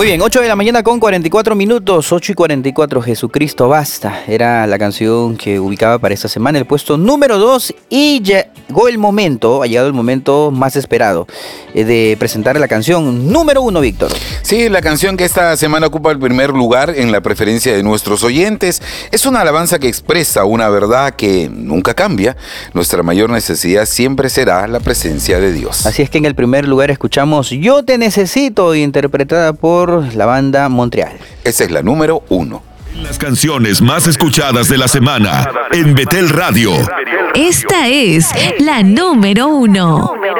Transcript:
Muy bien, 8 de la mañana con 44 minutos, 8:44, Jesucristo basta. Era la canción que ubicaba para esta semana el puesto número 2 y llegó el momento, ha llegado el momento más esperado de presentar la canción número 1, Víctor. Sí, la canción que esta semana ocupa el primer lugar en la preferencia de nuestros oyentes es una alabanza que expresa una verdad que nunca cambia. Nuestra mayor necesidad siempre será la presencia de Dios. Así es que en el primer lugar escuchamos Yo te necesito, interpretada por la banda Montreal. Esa es la número 1. Las canciones más escuchadas de la semana en Betel Radio. Esta es la número 1.